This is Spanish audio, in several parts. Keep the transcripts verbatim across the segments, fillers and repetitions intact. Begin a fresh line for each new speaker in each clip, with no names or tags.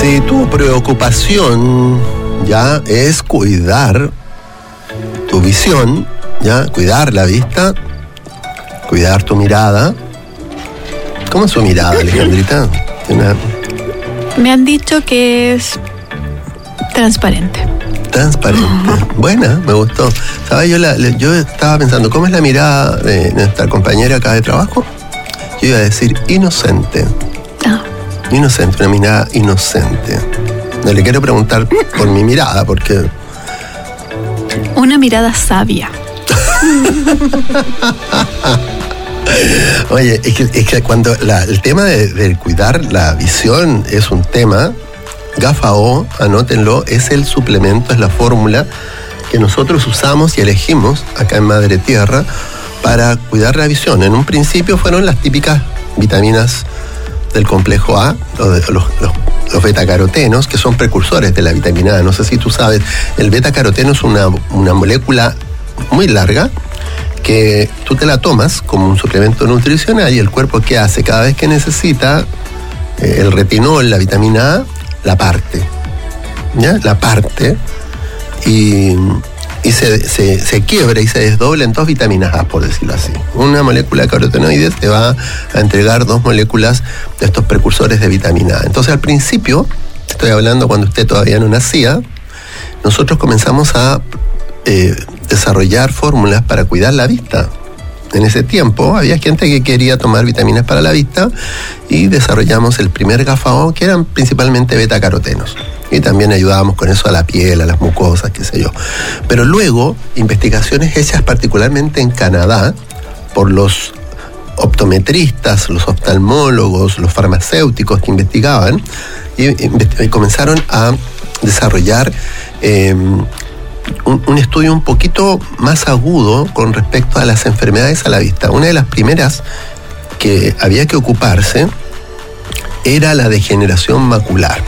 Si tu preocupación ya es cuidar tu visión, ya cuidar la vista, cuidar tu mirada. ¿Cómo es su mirada, Alejandrita? Una...
Me han dicho que es transparente.
Transparente. Buena, me gustó. ¿Sabes? Yo, la, yo estaba pensando, ¿cómo es la mirada de nuestra compañera acá de trabajo? Yo iba a decir inocente.
Ah.
Inocente, una mirada inocente. No le quiero preguntar por mi mirada, porque...
Una mirada sabia.
Oye, es que, es que cuando la, el tema de, de cuidar la visión es un tema, GAFAO, anótenlo, es el suplemento, es la fórmula que nosotros usamos y elegimos acá en Madre Tierra para cuidar la visión. En un principio fueron las típicas vitaminas del complejo A, los, los, los, los betacarotenos, que son precursores de la vitamina A. No sé si tú sabes, el betacaroteno es una, una molécula muy larga que tú te la tomas como un suplemento nutricional y el cuerpo, ¿qué hace? Cada vez que necesita eh, el retinol, la vitamina A, la parte, ¿ya? La parte y, y se, se, se quiebra y se desdobla en dos vitaminas A, por decirlo así. Una molécula de carotenoides te va a entregar dos moléculas de estos precursores de vitamina A. Entonces, al principio, estoy hablando cuando usted todavía no nacía, nosotros comenzamos a eh, desarrollar fórmulas para cuidar la vista. En ese tiempo había gente que quería tomar vitaminas para la vista y desarrollamos el primer GAFAO, que eran principalmente betacarotenos. Y también ayudábamos con eso a la piel, a las mucosas, qué sé yo. Pero luego, investigaciones hechas particularmente en Canadá por los optometristas, los oftalmólogos, los farmacéuticos que investigaban y, y comenzaron a desarrollar eh, Un, un estudio un poquito más agudo con respecto a las enfermedades a la vista. Una de las primeras que había que ocuparse era la degeneración macular.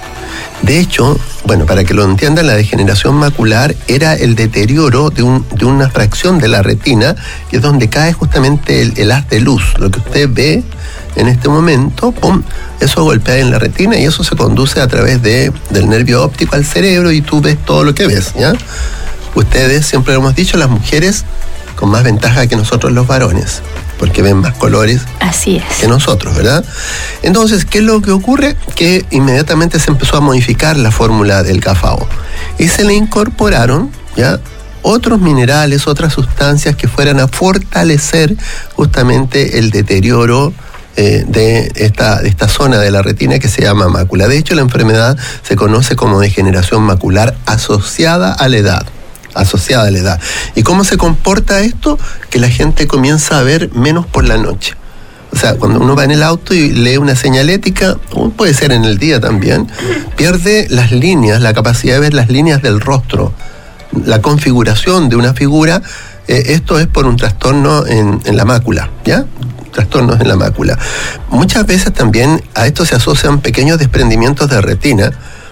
De hecho, bueno, para que lo entiendan, la degeneración macular era el deterioro de, un, de una fracción de la retina, que es donde cae justamente el, el haz de luz. Lo que usted ve en este momento, pum, eso golpea en la retina y eso se conduce a través de, del nervio óptico al cerebro y tú ves todo lo que ves, ¿ya? Ustedes, siempre lo hemos dicho, las mujeres con más ventaja que nosotros los varones, porque ven más colores.
Así es.
Que nosotros, ¿verdad? Entonces, ¿qué es lo que ocurre? Que inmediatamente se empezó a modificar la fórmula del GAFAO y se le incorporaron, ¿ya?, otros minerales, otras sustancias que fueran a fortalecer justamente el deterioro Eh, de, esta, de esta zona de la retina que se llama mácula. De hecho, la enfermedad se conoce como degeneración macular asociada a la edad. Asociada a la edad. ¿Y cómo se comporta esto? Que la gente comienza a ver menos por la noche. O sea, cuando uno va en el auto y lee una señalética, o puede ser en el día también, pierde las líneas, la capacidad de ver las líneas del rostro, la configuración de una figura. Eh, esto es por un trastorno en, en la mácula, ¿ya? Trastornos en la mácula. Muchas veces también a esto se asocian pequeños desprendimientos de retina,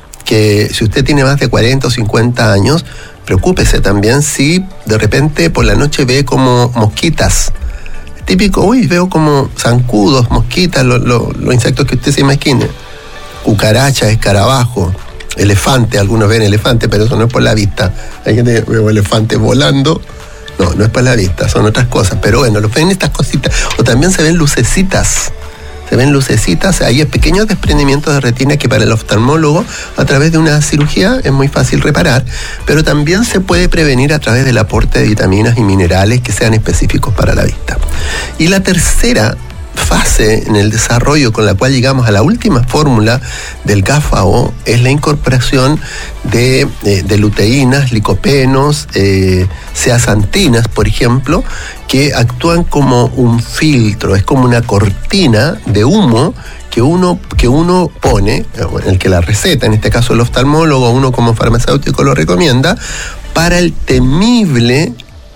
que si usted tiene más de cuarenta o cincuenta años, preocúpese también si de repente por la noche ve como mosquitas. Típico, uy, veo como zancudos, mosquitas, los lo, lo insectos que usted se imagine. Cucarachas, escarabajo, elefante, algunos ven elefante, pero eso no es por la vista. Hay gente que ve elefantes volando. No, no es para la vista, son otras cosas. Pero bueno, lo ven estas cositas. O también se ven lucecitas. Se ven lucecitas, hay pequeños desprendimientos de retina que para el oftalmólogo, a través de una cirugía, es muy fácil reparar. Pero también se puede prevenir a través del aporte de vitaminas y minerales que sean específicos para la vista. Y la tercera fase en el desarrollo con la cual llegamos a la última fórmula del GAFAO es la incorporación de, de, de luteínas, licopenos, eh, zeaxantinas, por ejemplo, que actúan como un filtro, es como una cortina de humo que uno, que uno pone, el que la receta, en este caso el oftalmólogo, uno como farmacéutico lo recomienda, para el temible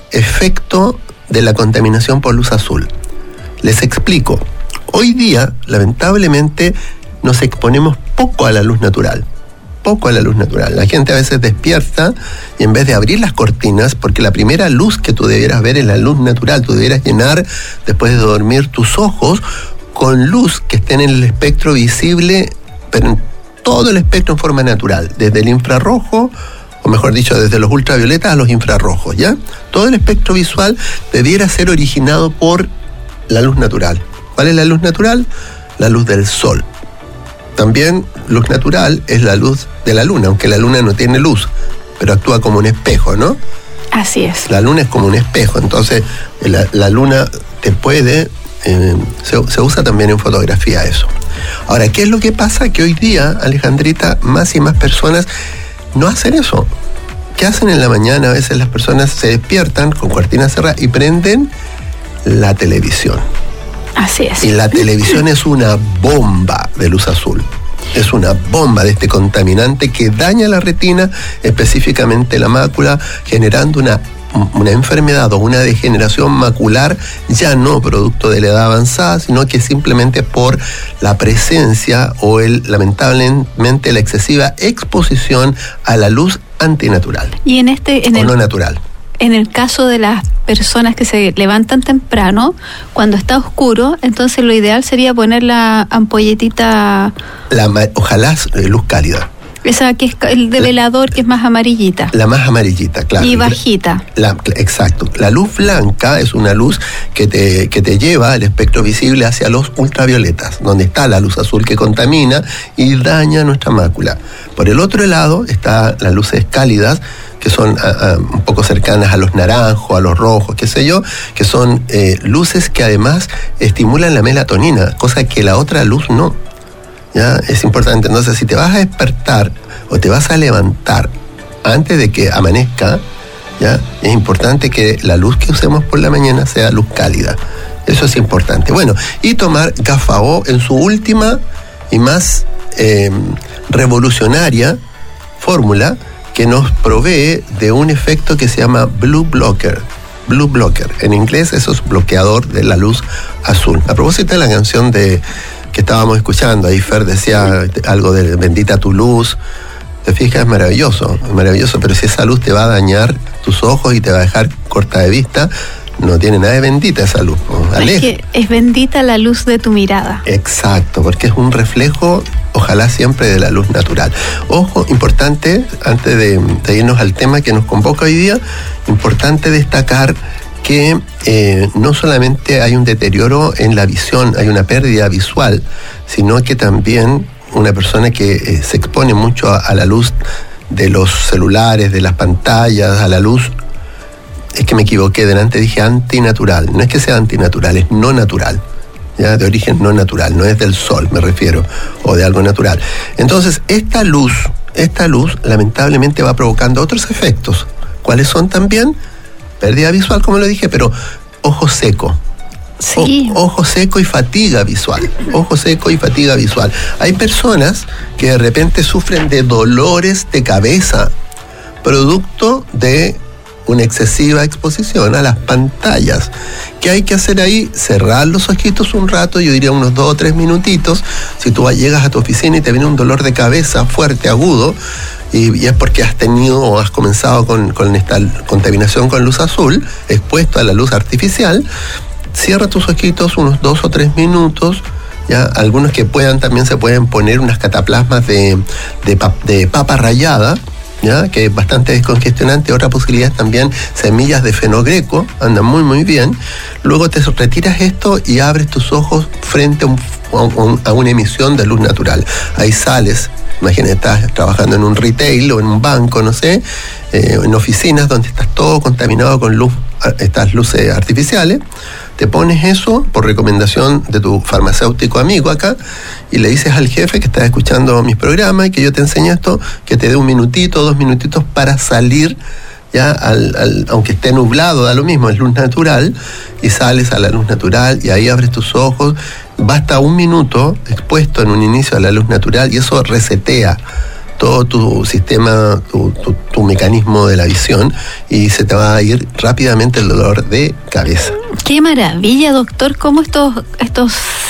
efecto de la contaminación por luz azul. Les explico. Hoy día, lamentablemente, nos exponemos poco a la luz natural. Poco a la luz natural. La gente a veces despierta y en vez de abrir las cortinas, porque la primera luz que tú debieras ver es la luz natural, tú debieras llenar, después de dormir, tus ojos con luz que esté en el espectro visible, pero todo el espectro en forma natural, desde el infrarrojo, o mejor dicho, desde los ultravioletas a los infrarrojos, ¿ya? Todo el espectro visual debiera ser originado por la luz natural. ¿Cuál es la luz natural? La luz del sol. También luz natural es la luz de la luna, aunque la luna no tiene luz, pero actúa como un espejo, ¿no?
Así es.
La luna es como un espejo, entonces la, la luna te puede... Eh, se, se usa también en fotografía eso. Ahora, ¿qué es lo que pasa? Que hoy día, Alejandrita, más y más personas no hacen eso. ¿Qué hacen en la mañana? A veces las personas se despiertan con cortinas cerradas y prenden la televisión.
Así es.
Y la televisión es una bomba de luz azul. Es una bomba de este contaminante que daña la retina, específicamente la mácula, generando una, una enfermedad o una degeneración macular, ya no producto de la edad avanzada, sino que simplemente por la presencia o el, lamentablemente, la excesiva exposición a la luz antinatural.
Y en este, en
o
el,
no natural.
En el caso de las personas que se levantan temprano, cuando está oscuro, entonces lo ideal sería poner la ampolletita...
La, ojalá eh, luz cálida.
Esa que es el de velador, que es más amarillita.
La más amarillita, claro.
Y bajita.
La, exacto. La luz blanca es una luz que te, que te lleva el espectro visible hacia los ultravioletas, donde está la luz azul que contamina y daña nuestra mácula. Por el otro lado está las luces cálidas, que son a, a, un poco cercanas a los naranjos, a los rojos, qué sé yo, que son eh, luces que además estimulan la melatonina, cosa que la otra luz no. ¿Ya? Es importante. Entonces, si te vas a despertar o te vas a levantar antes de que amanezca, ¿ya? Es importante que la luz que usemos por la mañana sea luz cálida. Eso es importante. Bueno, y tomar Gafao en su última y más eh, revolucionaria fórmula, que nos provee de un efecto que se llama Blue Blocker. Blue Blocker. En inglés eso es bloqueador de la luz azul. A propósito de la canción de que estábamos escuchando, ahí Fer decía algo de bendita tu luz. Te fijas, es maravilloso, es maravilloso, pero si esa luz te va a dañar tus ojos y te va a dejar corta de vista, no tiene nada de bendita esa luz.
Es que es bendita la luz de tu mirada.
Exacto, porque es un reflejo, ojalá siempre, de la luz natural. Ojo, importante, antes de, de irnos al tema que nos convoca hoy día, importante destacar que eh, no solamente hay un deterioro en la visión, hay una pérdida visual, sino que también una persona que eh, se expone mucho a, a la luz de los celulares, de las pantallas, a la luz... Es que me equivoqué, delante dije antinatural. No es que sea antinatural, es no natural. ¿Ya? De origen no natural, no es del sol, me refiero, o de algo natural. Entonces, esta luz, esta luz lamentablemente va provocando otros efectos. ¿Cuáles son también? Pérdida visual, como lo dije, pero ojo seco.
Sí.
O, ojo seco y fatiga visual. Ojo seco y fatiga visual. Hay personas que de repente sufren de dolores de cabeza, producto de una excesiva exposición a las pantallas. ¿Qué hay que hacer ahí? Cerrar los ojitos un rato, yo diría unos dos o tres minutitos. Si tú llegas a tu oficina y te viene un dolor de cabeza fuerte, agudo, y, y es porque has tenido o has comenzado con, con esta contaminación con luz azul, expuesto a la luz artificial, cierra tus ojitos unos dos o tres minutos. Ya, algunos que puedan también se pueden poner unas cataplasmas de, de, de papa rallada, ¿ya? Que es bastante descongestionante. Otra posibilidad es también semillas de fenogreco, andan muy muy bien. Luego te retiras esto y abres tus ojos frente a, un, a, un, a una emisión de luz natural. Ahí sales, imagínate, estás trabajando en un retail o en un banco, no sé, eh, en oficinas donde estás todo contaminado con luz, estas luces artificiales. Te pones eso por recomendación de tu farmacéutico amigo acá y le dices al jefe que estás escuchando mis programas y que yo te enseño esto, que te dé un minutito, dos minutitos para salir, ya al, al, aunque esté nublado, da lo mismo, es luz natural, y sales a la luz natural y ahí abres tus ojos. Basta un minuto expuesto en un inicio a la luz natural y eso resetea todo tu sistema, tu, tu, tu mecanismo de la visión, y se te va a ir rápidamente el dolor de cabeza.
Qué maravilla, doctor, cómo estos, estos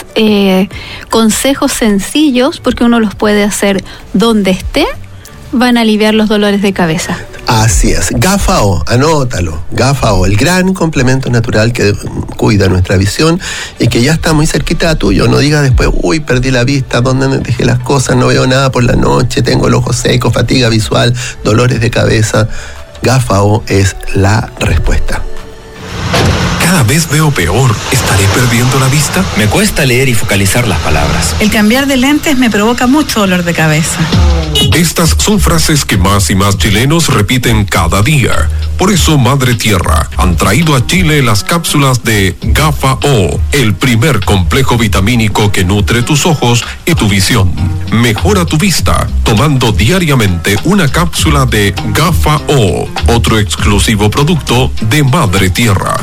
eh, consejos sencillos, porque uno los puede hacer donde esté, van a aliviar los dolores de cabeza.
Así es, Gafao, anótalo, Gafao, el gran complemento natural que cuida nuestra visión y que ya está muy cerquita a tuyo. No digas después, uy, perdí la vista, ¿dónde me dejé las cosas? No veo nada por la noche, tengo el ojo seco, fatiga visual, dolores de cabeza. Gafao es la respuesta.
Cada vez veo peor. ¿Estaré perdiendo la vista?
Me cuesta leer y focalizar las palabras.
El cambiar de lentes me provoca mucho dolor de cabeza.
Estas son frases que más y más chilenos repiten cada día. Por eso Madre Tierra han traído a Chile las cápsulas de Gafao, el primer complejo vitamínico que nutre tus ojos y tu visión. Mejora tu vista tomando diariamente una cápsula de Gafao, otro exclusivo producto de Madre Tierra.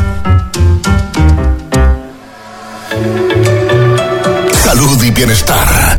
Salud y bienestar.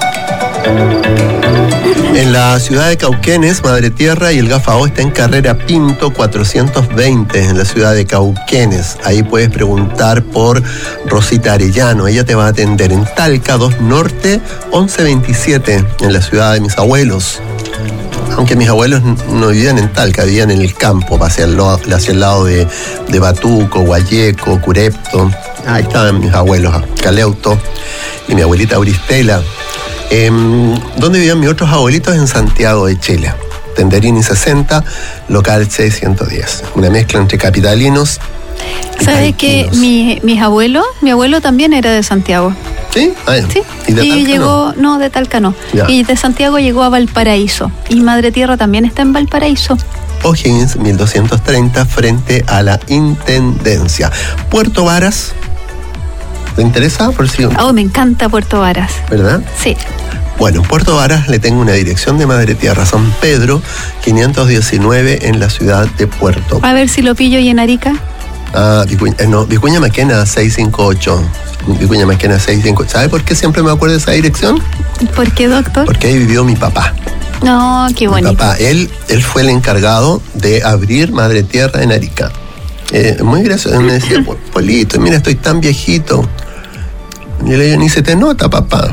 En la ciudad de Cauquenes, Madre Tierra y el Gafao está en Carrera Pinto cuatrocientos veinte, en la ciudad de Cauquenes. Ahí puedes preguntar por Rosita Arellano, ella te va a atender en Talca dos Norte once veintisiete, en la ciudad de mis abuelos. Aunque mis abuelos no vivían en Talca, vivían en el campo, hacia el, hacia el lado de, de Batuco, Guayeco, Curepto. Ahí estaban mis abuelos, Caleuto y mi abuelita Auristela. Eh, ¿Dónde vivían mis otros abuelitos? En Santiago de Chile. Tenderini sesenta, local seiscientos diez. Una mezcla entre capitalinos y
¿Sabe que mi, mis abuelos, mi abuelo también era de Santiago?
¿Sí? Ah,
sí.
¿Y de
y
Talca
llegó, no? no, de Talca no.
Ya.
Y de Santiago llegó a Valparaíso. Y Madre Tierra también está en Valparaíso.
O'Higgins, mil doscientos treinta, frente a la Intendencia. Puerto Varas. ¿Te interesa? Por si...
Oh, me encanta Puerto Varas.
¿Verdad?
Sí.
Bueno, en Puerto Varas le tengo una dirección de Madre Tierra, San Pedro, quinientos diecinueve, en la ciudad de Puerto.
A ver si lo pillo y en Arica.
Ah, Vicuña, eh, no, Vicuña Maquena seiscientos cincuenta y ocho. Vicuña Maquena seiscientos cincuenta y ocho. ¿Sabe por qué siempre me acuerdo de esa dirección?
¿Por qué, doctor?
Porque ahí vivió mi papá.
No, qué bonito.
Mi papá, él, él fue el encargado de abrir Madre Tierra en Arica. Eh, muy gracioso, me decía, Polito, mira, estoy tan viejito. Y le digo, ni se te nota, papá.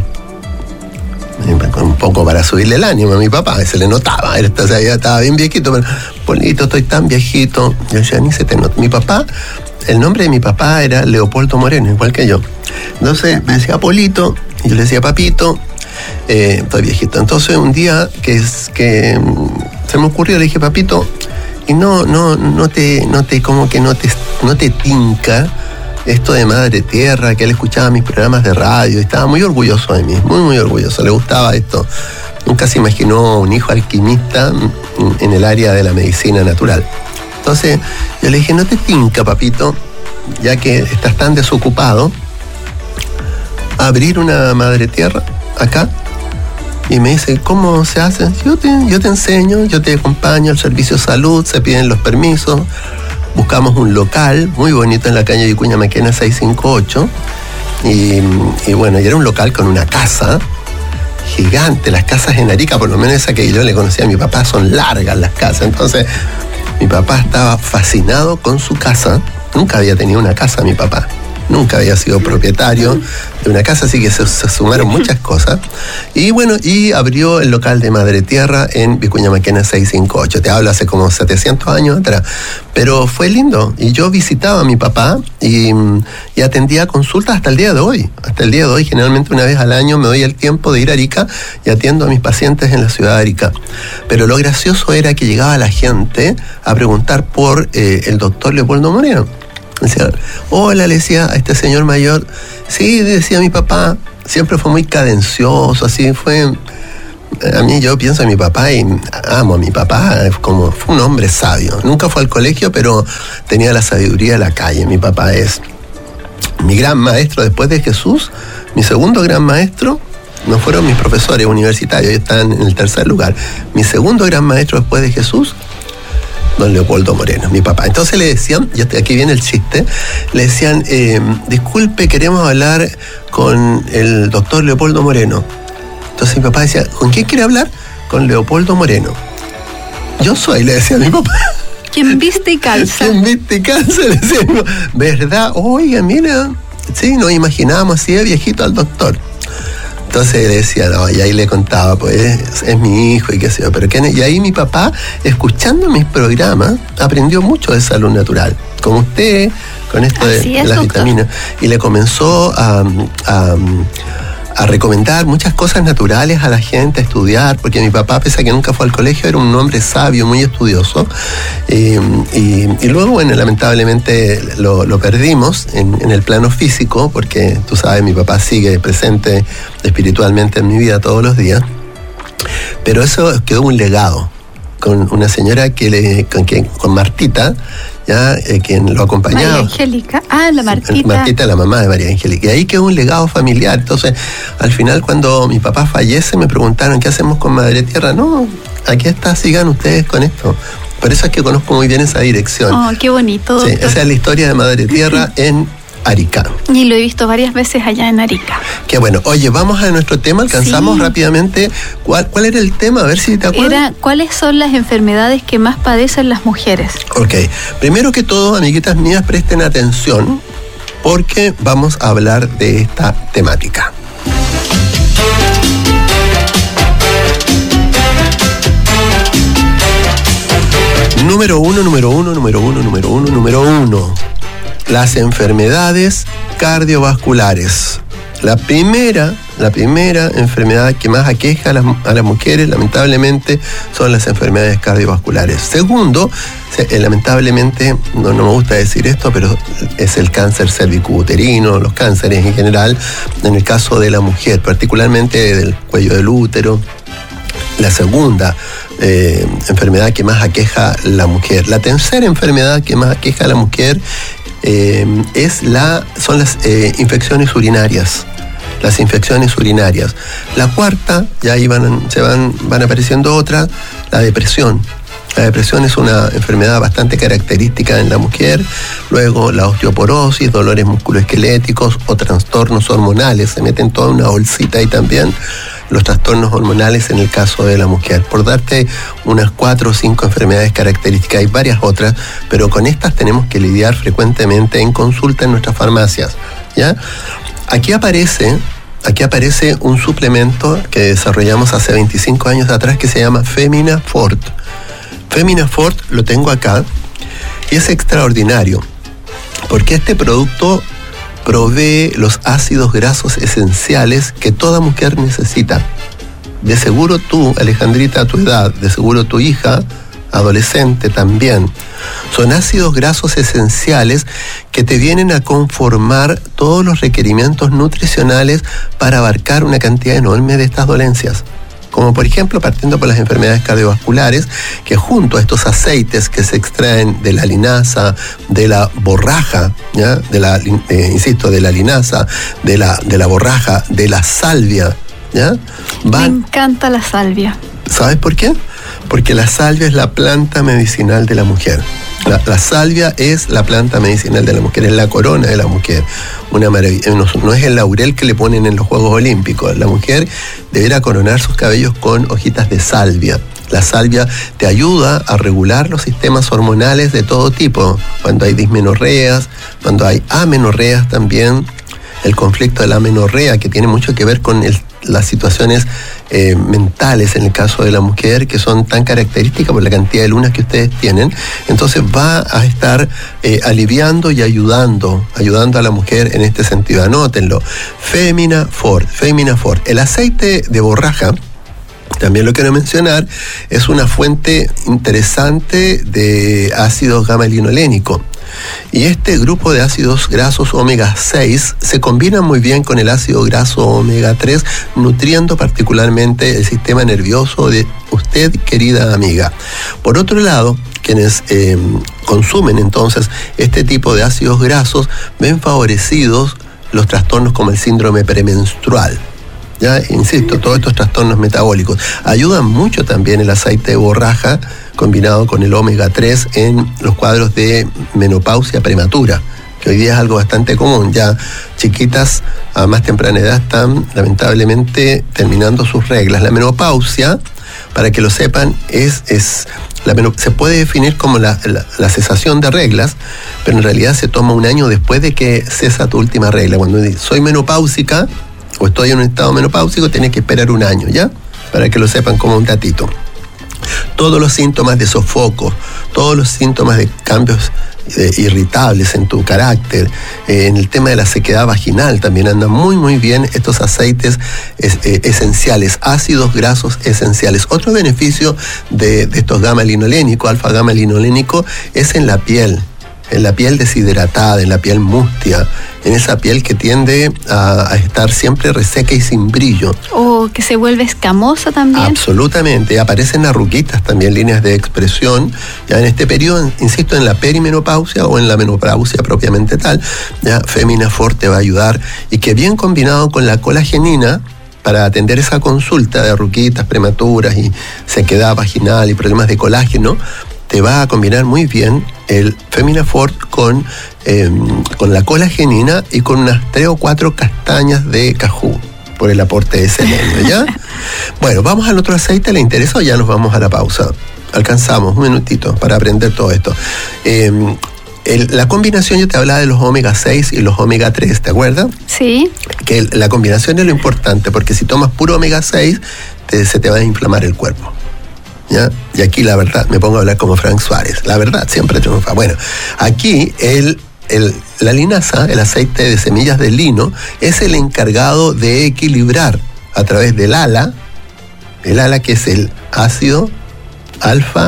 Un poco para subirle el ánimo a mi papá, se le notaba, él o sea, ya estaba bien viejito, pero Polito, estoy tan viejito. Yo decía, ni se te nota. Mi papá, el nombre de mi papá era Leopoldo Moreno, igual que yo. Entonces me decía Polito, y yo le decía papito, eh, estoy viejito. Entonces un día que, es, que se me ocurrió, le dije, papito, y no, no, no te, no te, como que no te, no te tinca esto de Madre Tierra, que él escuchaba mis programas de radio, y estaba muy orgulloso de mí, muy, muy orgulloso, le gustaba esto. Nunca se imaginó un hijo alquimista en el área de la medicina natural. Entonces yo le dije, no te tinca, papito, ya que estás tan desocupado, abrir una Madre Tierra acá. Y me dice, ¿cómo se hace? Yo te, yo te enseño, yo te acompaño al servicio de salud, se piden los permisos. Buscamos un local muy bonito en la calle Vicuña Maquena seiscientos cincuenta y ocho. Y, y bueno, y era un local con una casa gigante. Las casas en Arica, por lo menos esa que yo le conocía a mi papá, son largas las casas. Entonces, mi papá estaba fascinado con su casa. Nunca había tenido una casa mi papá. Nunca había sido propietario de una casa, así que se, se sumaron muchas cosas. Y bueno, y abrió el local de Madre Tierra en Vicuña Maquena seiscientos cincuenta y ocho. Te hablo hace como setecientos años atrás. Pero fue lindo. Y yo visitaba a mi papá y, y atendía consultas hasta el día de hoy. Hasta el día de hoy, generalmente una vez al año me doy el tiempo de ir a Arica y atiendo a mis pacientes en la ciudad de Arica. Pero lo gracioso era que llegaba la gente a preguntar por eh, el doctor Leopoldo Moreno. Decía, hola, le decía a este señor mayor. Sí, decía mi papá, siempre fue muy cadencioso, así fue. A mí yo pienso en mi papá y amo a mi papá, como fue un hombre sabio. Nunca fue al colegio, pero tenía la sabiduría de la calle. Mi papá es mi gran maestro después de Jesús. Mi segundo gran maestro no fueron mis profesores universitarios, ellos están en el tercer lugar. Mi segundo gran maestro después de Jesús, don Leopoldo Moreno, mi papá. Entonces le decían, y aquí viene el chiste, le decían, eh, disculpe, queremos hablar con el doctor Leopoldo Moreno. Entonces mi papá decía, ¿con quién quiere hablar? Con Leopoldo Moreno. Yo soy, le decía a mi papá.
¿Quién viste y calza?
¿Quién viste y calza? Le decía, ¿verdad? Oiga, mira, sí, nos imaginábamos así de viejito al doctor. Entonces decía, no, y ahí le contaba, pues es, es mi hijo y qué sé yo, pero ¿quién es? Y ahí mi papá, escuchando mis programas, aprendió mucho de salud natural, como usted, con esto de, de las vitaminas, y le comenzó a, a, a recomendar muchas cosas naturales a la gente, a estudiar, porque mi papá, pese a que nunca fue al colegio, era un hombre sabio, muy estudioso, eh, y, y luego, bueno, lamentablemente lo, lo perdimos en, en el plano físico, porque tú sabes, mi papá sigue presente espiritualmente en mi vida todos los días, pero eso quedó un legado, con una señora que le, con, que, con Martita, ya eh, quien lo acompañaba.
María Angélica. Ah, la Martita.
Martita, la mamá de María Angélica. Y ahí quedó un legado familiar. Entonces, al final, cuando mi papá fallece, me preguntaron, ¿qué hacemos con Madre Tierra? No, aquí está, sigan ustedes con esto. Por eso es que conozco muy bien esa dirección.
Oh, qué bonito.
Sí, esa es la historia de Madre Tierra en Arica.
Y lo he visto varias veces allá en Arica.
Qué bueno. Oye, vamos a nuestro tema. Alcanzamos sí. rápidamente. ¿Cuál, ¿Cuál era el tema? A ver si te acuerdas.
Era, ¿cuáles son las enfermedades que más padecen las mujeres?
Ok. Primero que todo, amiguitas mías, presten atención porque vamos a hablar de esta temática. Número uno, número uno, número uno, número uno, número uno. Las enfermedades cardiovasculares. La primera, la primera enfermedad que más aqueja a las, a las mujeres, lamentablemente, son las enfermedades cardiovasculares. Segundo, se, eh, lamentablemente, no, no me gusta decir esto, pero es el cáncer cervicouterino, los cánceres en general, en el caso de la mujer, particularmente del cuello del útero. La segunda eh, enfermedad que más aqueja a la mujer. La tercera enfermedad que más aqueja a la mujer Eh, es la, son las eh, infecciones urinarias, las infecciones urinarias. La cuarta, ya ahí van, se van, van apareciendo otras, la depresión. La depresión es una enfermedad bastante característica en la mujer. Luego la osteoporosis, dolores musculoesqueléticos o trastornos hormonales, se meten toda una bolsita ahí también. Los trastornos hormonales en el caso de la mujer. Por darte unas cuatro o cinco enfermedades características, hay varias otras, pero con estas tenemos que lidiar frecuentemente en consulta en nuestras farmacias, ¿ya? Aquí aparece, aquí aparece un suplemento que desarrollamos hace veinticinco años atrás que se llama Femina Fort. Femina Fort lo tengo acá y es extraordinario, porque este producto provee los ácidos grasos esenciales que toda mujer necesita. De seguro tú, Alejandrita, a tu edad, de seguro tu hija, adolescente también. Son ácidos grasos esenciales que te vienen a conformar todos los requerimientos nutricionales para abarcar una cantidad enorme de estas dolencias. Como por ejemplo, partiendo por las enfermedades cardiovasculares, que junto a estos aceites que se extraen de la linaza, de la borraja, ¿ya? de la, eh, insisto, de la linaza, de la, de la borraja, de la salvia, ¿ya? Van...
Me encanta la salvia.
¿Sabes por qué? Porque la salvia es la planta medicinal de la mujer. La, la salvia es la planta medicinal de la mujer, es la corona de la mujer. Una maravilla. No, no es el laurel que le ponen en los Juegos Olímpicos. La mujer deberá coronar sus cabellos con hojitas de salvia. La salvia te ayuda a regular los sistemas hormonales de todo tipo. Cuando hay dismenorreas, cuando hay amenorreas también. El conflicto de la amenorrea, que tiene mucho que ver con el, las situaciones eh, mentales en el caso de la mujer, que son tan características por la cantidad de lunas que ustedes tienen. Entonces va a estar eh, aliviando y ayudando, ayudando a la mujer en este sentido. Anótenlo. Femina Fort, Femina Fort. El aceite de borraja, también lo quiero mencionar, es una fuente interesante de ácido gamma-linolénico. Y este grupo de ácidos grasos omega seis se combina muy bien con el ácido graso omega tres, nutriendo particularmente el sistema nervioso de usted, querida amiga. Por otro lado, quienes eh, consumen entonces este tipo de ácidos grasos ven favorecidos los trastornos como el síndrome premenstrual. Ya, insisto, todos estos trastornos metabólicos. Ayudan mucho también el aceite de borraja combinado con el omega tres en los cuadros de menopausia prematura, que hoy día es algo bastante común. Ya chiquitas a más temprana edad están lamentablemente terminando sus reglas. La menopausia, para que lo sepan, es, es la menop- se puede definir como la, la, la cesación de reglas, pero en realidad se toma un año después de que cesa tu última regla. Cuando dices soy menopáusica, o estoy en un estado menopáusico, tienes que esperar un año, ¿ya? Para que lo sepan como un datito. Todos los síntomas de sofoco, todos los síntomas de cambios eh, irritables en tu carácter, eh, en el tema de la sequedad vaginal también andan muy muy bien estos aceites es, eh, esenciales, ácidos grasos esenciales. Otro beneficio de, de estos gamma-linolénico, alfa-gamma-linolénico, es en la piel. En la piel deshidratada, en la piel mustia, en esa piel que tiende a, a estar siempre reseca y sin brillo.
O que se vuelve escamosa también.
Absolutamente, aparecen arruguitas también, líneas de expresión, ya en este periodo, insisto, en la perimenopausia o en la menopausia propiamente tal, ya Feminafort te va a ayudar, y que bien combinado con la colagenina, para atender esa consulta de arruguitas prematuras y sequedad vaginal y problemas de colágeno, te va a combinar muy bien el Feminafort con, eh, con la colagenina y con unas tres o cuatro castañas de cajú por el aporte de selenio, ¿ya? Bueno, vamos al otro aceite. ¿Le interesa o ya nos vamos a la pausa? Alcanzamos un minutito para aprender todo esto. Eh, el, la combinación, yo te hablaba de los omega seis y los omega tres, ¿te acuerdas?
Sí.
Que el, la combinación es lo importante, porque si tomas puro omega seis, te, se te va a inflamar el cuerpo. ¿Ya? Y aquí la verdad, me pongo a hablar como Frank Suárez, la verdad siempre triunfa. Bueno, aquí el, el, la linaza, el aceite de semillas de lino, es el encargado de equilibrar a través del ala, el ala que es el ácido alfa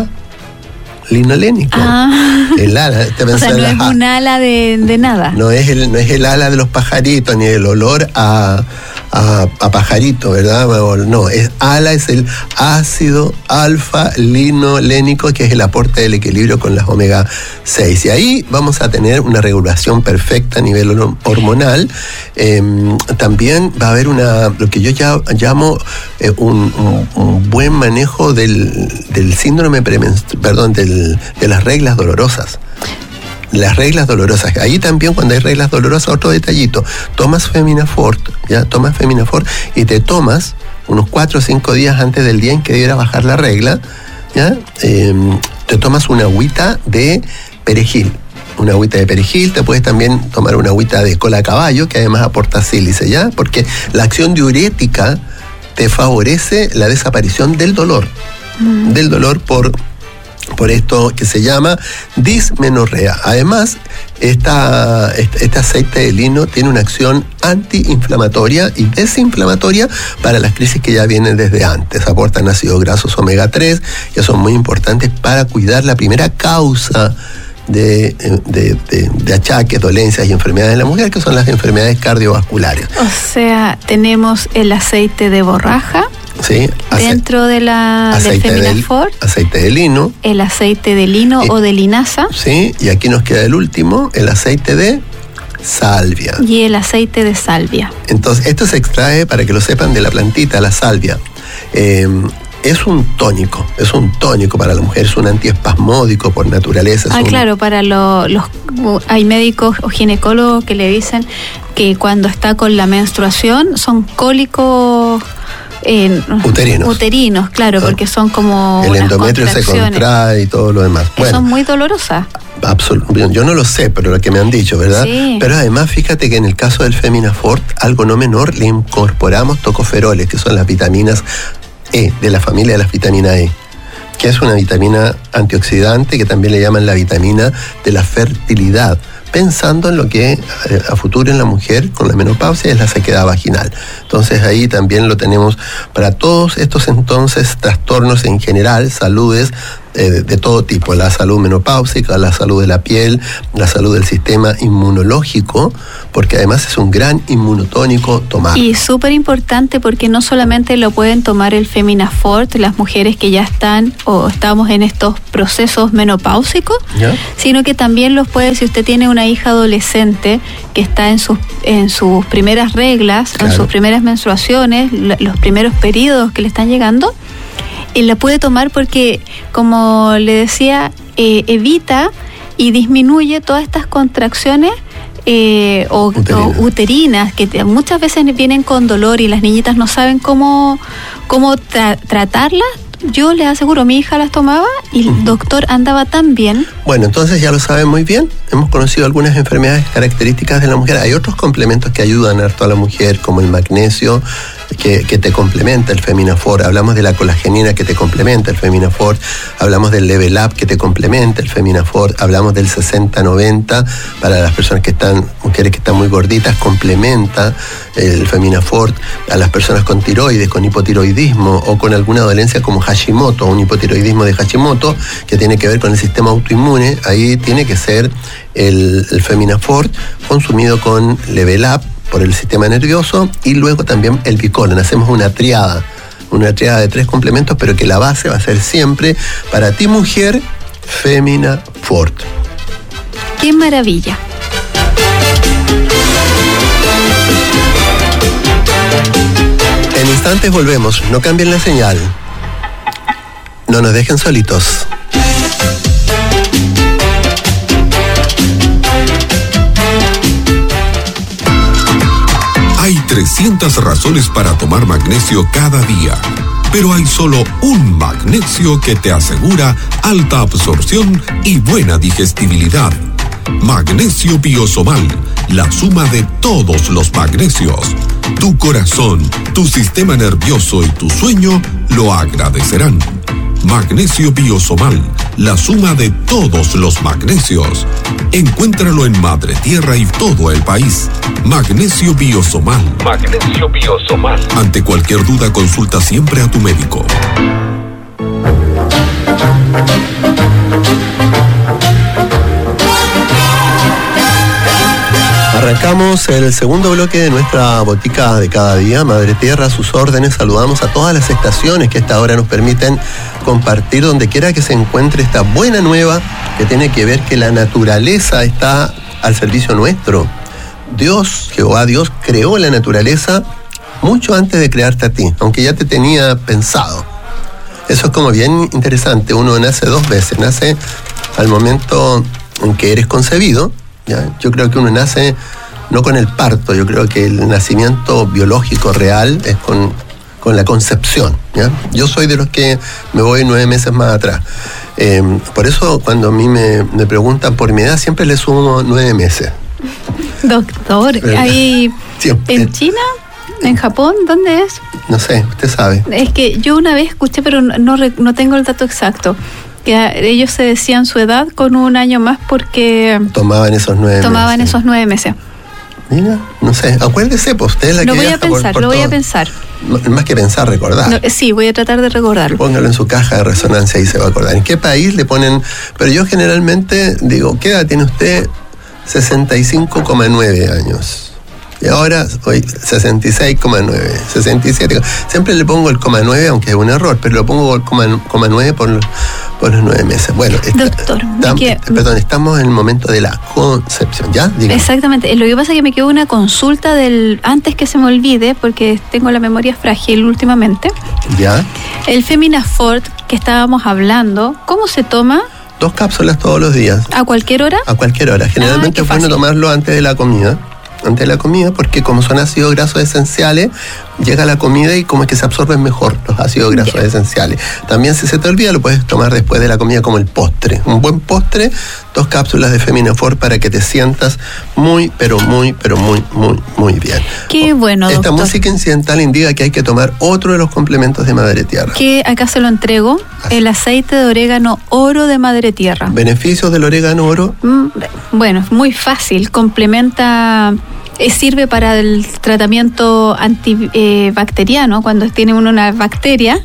linolénico.
Ah.
El ala, te
O sea, no es
la,
un ala de, de nada.
No es, el, no es el ala de los pajaritos, ni el olor a, a, a pajarito, ¿verdad? No, es ala, es el ácido alfa linolénico, que es el aporte del equilibrio con las omega seis. Y ahí vamos a tener una regulación perfecta a nivel hormonal. Eh, también va a haber una, lo que yo ya llamo eh, un, un, un buen manejo del, del síndrome premenstrual, perdón, del de las reglas dolorosas. Las reglas dolorosas. Ahí también, cuando hay reglas dolorosas, otro detallito. Tomas Feminafort, ya, tomas Feminafort y te tomas unos cuatro o cinco días antes del día en que debiera bajar la regla, ya, eh, te tomas una agüita de perejil. Una agüita de perejil, te puedes también tomar una agüita de cola de caballo, que además aporta sílice, ya, porque la acción diurética te favorece la desaparición del dolor, mm. del dolor por por esto que se llama dismenorrea. Además, esta, este, este aceite de lino tiene una acción antiinflamatoria y desinflamatoria para las crisis que ya vienen desde antes. Aportan ácidos grasos omega tres, que son muy importantes para cuidar la primera causa de, de, de, de achaques, dolencias y enfermedades en la mujer, que son las enfermedades cardiovasculares.
O sea, tenemos el aceite de borraja,
sí,
dentro de la
aceite
del Feminafort,
de, aceite de lino,
el aceite de lino y, o de linaza,
sí, y aquí nos queda el último, el aceite de salvia.
Y el aceite de salvia.
Entonces, esto se extrae, para que lo sepan, de la plantita, la salvia. Eh, Es un tónico, es un tónico para la mujer, es un antiespasmódico por naturaleza.
Ah,
un...
claro, para lo, los hay médicos o ginecólogos que le dicen que cuando está con la menstruación son cólicos eh,
uterinos.
Uterinos, claro, porque son como
el
unas
endometrio se contrae y todo lo demás.
Que
bueno,
son muy dolorosas.
Absolutamente, yo no lo sé, pero lo que me han dicho, ¿verdad?
Sí.
Pero además, fíjate que en el caso del Feminafort, algo no menor, le incorporamos tocoferoles, que son las vitaminas E, de la familia de las vitaminas E, que es una vitamina antioxidante que también le llaman la vitamina de la fertilidad, pensando en lo que a futuro en la mujer con la menopausia es la sequedad vaginal. Entonces ahí también lo tenemos para todos estos entonces trastornos en general, saludes eh, de todo tipo, la salud menopáusica, la salud de la piel, la salud del sistema inmunológico, porque además es un gran inmunotónico tomar.
Y súper importante porque no solamente lo pueden tomar el Feminafort las mujeres que ya están o estamos en estos procesos menopáusicos, ¿ya? Sino que también los puede, si usted tiene una hija adolescente que está en sus, en sus primeras reglas, claro, en sus primeras menstruaciones, los primeros periodos que le están llegando, y la puede tomar porque, como le decía, eh, evita y disminuye todas estas contracciones eh, o, Uterina. o uterinas que te, muchas veces vienen con dolor y las niñitas no saben cómo, cómo tra- tratarlas. yo les aseguro, mi hija las tomaba y el doctor andaba tan bien.
Bueno, entonces ya lo saben muy bien. Hemos conocido algunas enfermedades características de la mujer. Hay otros complementos que ayudan harto a la mujer, como el magnesio, que, que te complementa el Feminafor. Hablamos de la colagenina, que te complementa el Feminafor. Hablamos del Level Up, que te complementa el Feminafor. Hablamos del sesenta noventa para las personas que están, mujeres que están muy gorditas, complementa el Feminafor. A las personas con tiroides, con hipotiroidismo o con alguna dolencia como Hashimoto, un hipotiroidismo de Hashimoto, que tiene que ver con el sistema autoinmune, ahí tiene que ser el, el Feminafor consumido con Level Up por el sistema nervioso, y luego también el Bicolon. Hacemos una triada, una triada de tres complementos, pero que la base va a ser siempre para ti, mujer, Feminafor.
¡Qué maravilla!
En instantes volvemos, no cambien la señal. No nos dejen solitos.
Hay trescientas razones para tomar magnesio cada día, pero hay solo un magnesio que te asegura alta absorción y buena digestibilidad. Magnesio Biosomal, la suma de todos los magnesios. Tu corazón, tu sistema nervioso y tu sueño lo agradecerán. Magnesio Biosomal, la suma de todos los magnesios. Encuéntralo en Madre Tierra y todo el país. Magnesio Biosomal. Magnesio Biosomal. Ante cualquier duda, consulta siempre a tu médico.
Arrancamos el segundo bloque de nuestra botica de cada día, Madre Tierra, a sus órdenes. Saludamos a todas las estaciones que a esta hora nos permiten compartir donde quiera que se encuentre esta buena nueva que tiene que ver que la naturaleza está al servicio nuestro. Dios, Jehová Dios, creó la naturaleza mucho antes de crearte a ti, aunque ya te tenía pensado. Eso es como bien interesante. Uno nace dos veces, nace al momento en que eres concebido. ¿Ya? Yo creo que uno nace no con el parto, yo creo que el nacimiento biológico real es con, con la concepción. ¿Ya? Yo soy de los que me voy nueve meses más atrás. Eh, por eso cuando a mí me, me preguntan por mi edad, siempre le sumo nueve meses.
Doctor, ahí en China, en Japón, ¿dónde es?
No sé, usted sabe.
Es que yo una vez escuché, pero no, no tengo el dato exacto, que ellos se decían su edad con un año más porque
tomaban esos nueve
tomaban
meses.
esos nueve meses.
Mira, no sé, acuérdese, pues usted es la
lo
que
voy
viaja
a pensar,
por, por
lo voy
todo.
a pensar.
Más que pensar, recordar.
No, sí, voy a tratar de recordarlo.
Póngalo en su caja de resonancia y se va a acordar. ¿En qué país le ponen? Pero yo generalmente digo, ¿qué edad tiene usted? sesenta y cinco coma nueve años. Y ahora hoy sesenta y seis coma nueve, sesenta y siete. Siempre le pongo el coma nueve, aunque es un error, pero lo pongo el coma, coma nueve por, por los nueve meses. Bueno,
doctor,
está,
que,
perdón, estamos en el momento de la concepción, ¿ya? Dígame.
Exactamente. Lo que pasa es que me quedó una consulta del antes que se me olvide, porque tengo la memoria frágil últimamente.
¿Ya?
El Feminafor que estábamos hablando, ¿cómo se toma?
Dos cápsulas todos los días.
¿A cualquier hora?
A cualquier hora. Generalmente
ah,
es bueno tomarlo antes de la comida. Antes de la comida, porque como son ácidos grasos esenciales, llega la comida y como es que se absorben mejor los ácidos grasos yeah. esenciales. También si se te olvida, lo puedes tomar después de la comida como el postre. Un buen postre, dos cápsulas de Feminafor para que te sientas muy, pero muy, pero muy, muy, muy bien.
Qué bueno,
Esta
doctor.
música incidental indica que hay que tomar otro de los complementos de Madre Tierra.
Que acá se lo entrego, Así. el aceite de orégano oro de Madre Tierra.
¿Beneficios del orégano oro?
Mm, bueno, muy fácil, complementa... Sirve para el tratamiento antibacteriano, eh, cuando tiene uno una bacteria.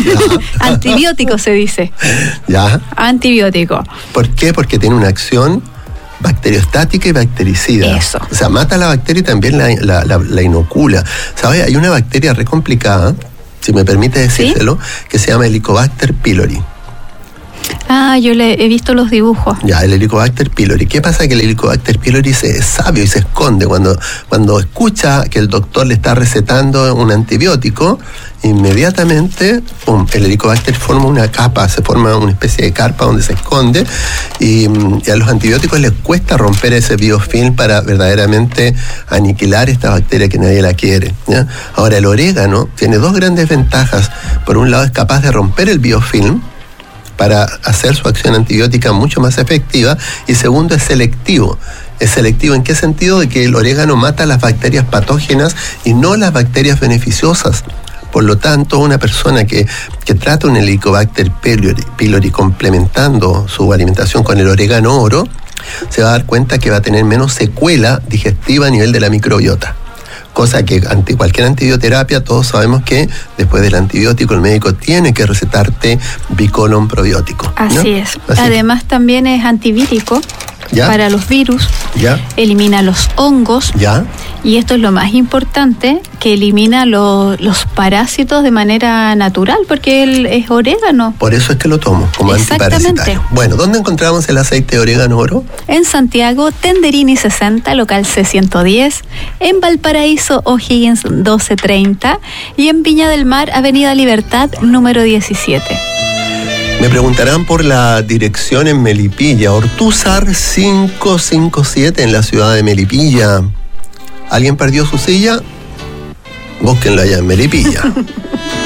Antibiótico se dice.
Ya.
Antibiótico.
¿Por qué? Porque tiene una acción bacteriostática y bactericida.
Eso.
O sea, mata la bacteria y también la, la, la, la inocula. ¿Sabes? Hay una bacteria re complicada, si me permite decírselo, ¿sí? que se llama Helicobacter pylori.
Ah, yo le he visto los dibujos.
Ya, el Helicobacter pylori. ¿Qué pasa? Que el Helicobacter pylori se, es sabio y se esconde. Cuando, cuando escucha que el doctor le está recetando un antibiótico, inmediatamente, pum, el Helicobacter forma una capa, se forma una especie de carpa donde se esconde y, y a los antibióticos les cuesta romper ese biofilm para verdaderamente aniquilar esta bacteria que nadie la quiere, ¿ya? Ahora, el orégano tiene dos grandes ventajas. Por un lado, es capaz de romper el biofilm para hacer su acción antibiótica mucho más efectiva, y segundo, es selectivo. ¿Es selectivo en qué sentido? De que el orégano mata las bacterias patógenas y no las bacterias beneficiosas. Por lo tanto, una persona que, que trata un Helicobacter pylori, pylori complementando su alimentación con el orégano oro, se va a dar cuenta que va a tener menos secuela digestiva a nivel de la microbiota. Cosa que ante cualquier antibioterapia todos sabemos que después del antibiótico el médico tiene que recetarte Bicolon probiótico, ¿no?
Así es.
Así.
Además también es antivírico. ¿Ya? Para los virus,
¿Ya?
Elimina los hongos,
¿Ya?
Y esto es lo más importante, que elimina lo, los parásitos de manera natural, porque él es orégano.
Por eso es que lo tomo como antiparasitario. Bueno, ¿dónde encontramos el aceite de orégano oro?
En Santiago, Tenderini sesenta, local C ciento diez, en Valparaíso, O'Higgins doce treinta y en Viña del Mar, Avenida Libertad, número diecisiete.
Me preguntarán por la dirección en Melipilla, Ortúzar quinientos cincuenta y siete en la ciudad de Melipilla. ¿Alguien perdió su silla? Búsquenlo allá en Melipilla.